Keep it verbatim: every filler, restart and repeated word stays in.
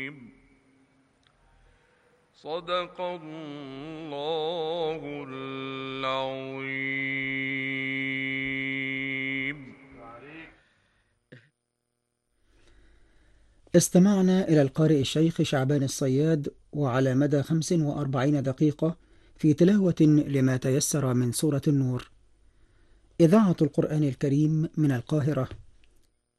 صدق الله العظيم. استمعنا إلى القارئ الشيخ شعبان الصياد وعلى مدى خمس وأربعين دقيقة في تلاوة لما تيسر من سورة النور. إذاعة القرآن الكريم من القاهرة.